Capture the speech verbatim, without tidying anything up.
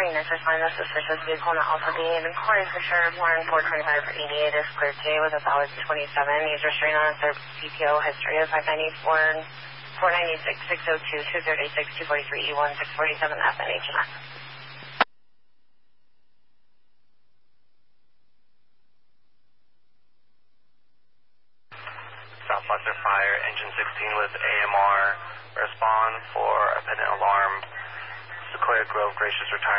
Maintenance responding to suspicious vehicle in Alpha B. The inquiry for sure, Warren four twenty-five for eighty-eight is cleared today with a valid twenty-seven. He's restrained on a P P O history of five ninety-four, four ninety-six, six oh two, two thirty-six, two forty-three, E one, six forty-seven, F, and H M X. Southwestern Fire, engine sixteen with A M R, respond for a pendant alarm, Sequoia Grove Gracious Retirement.